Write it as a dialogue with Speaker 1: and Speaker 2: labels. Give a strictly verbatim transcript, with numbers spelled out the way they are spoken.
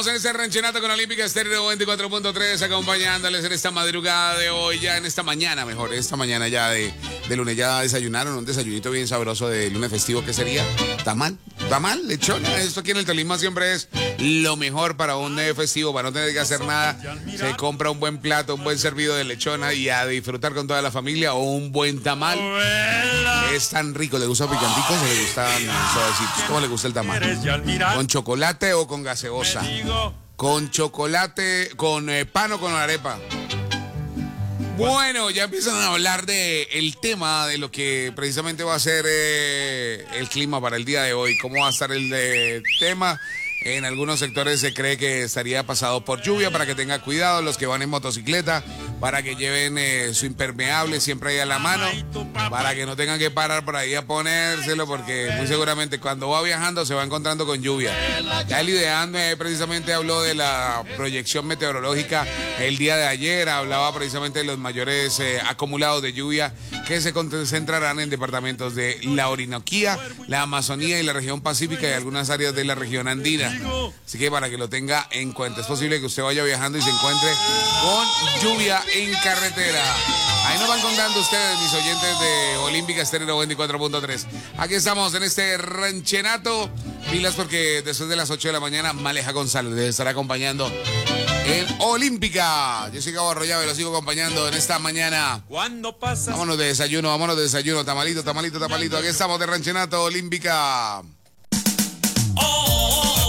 Speaker 1: En este ranchenato con Olímpica Estéreo veinticuatro punto tres, acompañándoles en esta madrugada de hoy, ya en esta mañana, mejor, esta mañana ya de, de lunes. Ya desayunaron un desayunito bien sabroso de lunes festivo, que sería tamal, tamal, lechona. Esto aquí en el Tolima siempre es lo mejor para un eh, festivo, para no tener que hacer nada. Se compra un buen plato, un buen servido de lechona y a disfrutar con toda la familia, o un buen tamal. Es tan rico, ¿le gusta picanticos o le gustan suavecitos? ¿Cómo le gusta el tamal? ¿Con chocolate o con gaseosa? Con chocolate, con eh, pan o con arepa. Bueno, ya empiezan a hablar de el tema de lo que precisamente va a ser eh, el clima para el día de hoy. ¿Cómo va a estar el de, tema? En algunos sectores se cree que estaría pasado por lluvia, para que tengan cuidado los que van en motocicleta, para que lleven eh, su impermeable siempre ahí a la mano, para que no tengan que parar por ahí a ponérselo, porque muy seguramente cuando va viajando se va encontrando con lluvia. Ya el IDEAN eh, precisamente habló de la proyección meteorológica el día de ayer, hablaba precisamente de los mayores eh, acumulados de lluvia que se concentrarán en departamentos de la Orinoquía, la Amazonía y la región pacífica, y algunas áreas de la región andina. Así que para que lo tenga en cuenta, es posible que usted vaya viajando y se encuentre con lluvia en carretera. Ahí nos van contando ustedes, mis oyentes de Olímpica Estéreo veinticuatro punto tres. Aquí estamos en este ranchenato. Pilas, porque después de las ocho de la mañana Maleja González les estará acompañando en Olímpica. Yo soy Gabo Arroyave, lo sigo acompañando en esta mañana.
Speaker 2: Cuando pasas...
Speaker 1: Vámonos de desayuno, vámonos de desayuno. Tamalito, tamalito, tamalito. Aquí estamos de ranchenato Olímpica.
Speaker 2: Oh, oh, oh.